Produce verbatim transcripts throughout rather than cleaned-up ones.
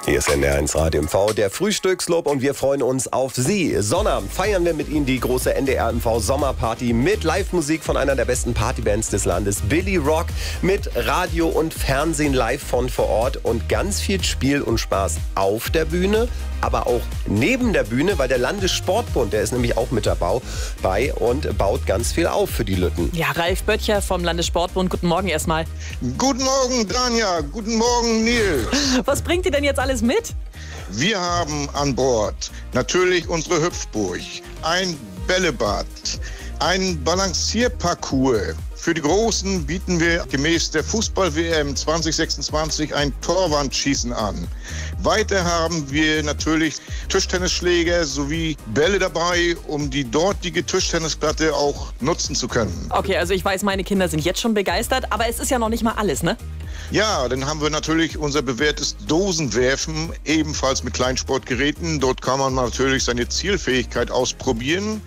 Hier ist N D R eins Radio M V, der Frühstückslob, und wir freuen uns auf Sie. Sonnabend feiern wir mit Ihnen die große N D R M V Sommerparty mit Live-Musik von einer der besten Partybands des Landes, Billy Rock, mit Radio und Fernsehen live von vor Ort und ganz viel Spiel und Spaß auf der Bühne, aber auch neben der Bühne, weil der Landessportbund, der ist nämlich auch mit dabei und baut ganz viel auf für die Lütten. Ja, Ralf Böttcher vom Landessportbund, guten Morgen erstmal. Guten Morgen, Danja. Guten Morgen, Nils. Was bringt ihr denn jetzt alles mit? Wir haben an Bord natürlich unsere Hüpfburg, ein Bällebad, ein Balancierparcours. Für die Großen bieten wir gemäß der Fußball-W M zwanzig sechsundzwanzig ein Torwandschießen an. Weiter haben wir natürlich Tischtennisschläger sowie Bälle dabei, um die dortige Tischtennisplatte auch nutzen zu können. Okay, also ich weiß, meine Kinder sind jetzt schon begeistert, aber es ist ja noch nicht mal alles, ne? Ja, dann haben wir natürlich unser bewährtes Dosenwerfen, ebenfalls mit Kleinsportgeräten. Dort kann man natürlich seine Zielfähigkeit ausprobieren.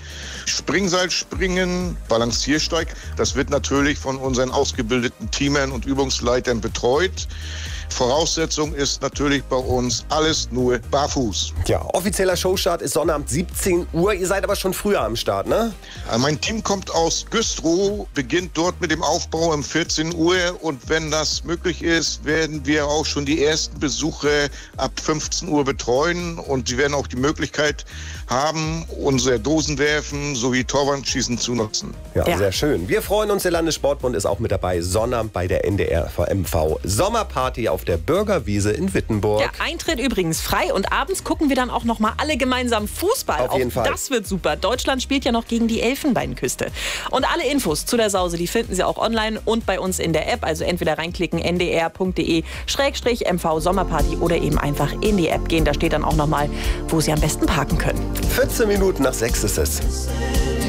Springseilspringen, Balanciersteig, das wird natürlich von unseren ausgebildeten Teamern und Übungsleitern betreut. Voraussetzung ist natürlich bei uns alles nur barfuß. Ja, offizieller Showstart ist Sonnabend siebzehn Uhr. Ihr seid aber schon früher am Start, ne? Mein Team kommt aus Güstrow, beginnt dort mit dem Aufbau um vierzehn Uhr. Und wenn das möglich ist, werden wir auch schon die ersten Besucher ab fünfzehn Uhr betreuen. Und sie werden auch die Möglichkeit haben, unser Dosenwerfen sowie Torwandschießen zu nutzen. Ja, Ja. sehr schön. Wir freuen uns, der Landessportbund ist auch mit dabei. Sonnabend bei der N D R M V Sommerparty auf der Bürgerwiese in Wittenburg. Der Eintritt übrigens frei und abends gucken wir dann auch noch mal alle gemeinsam Fußball. Auf jeden auch Fall. Das wird super. Deutschland spielt ja noch gegen die Elfenbeinküste. Und alle Infos zu der Sause, die finden Sie auch online und bei uns in der App. Also entweder reinklicken n d r punkt d e schrägstrich m v Sommerparty oder eben einfach in die App gehen. Da steht dann auch noch mal, wo Sie am besten parken können. vierzehn Minuten nach sechs ist es.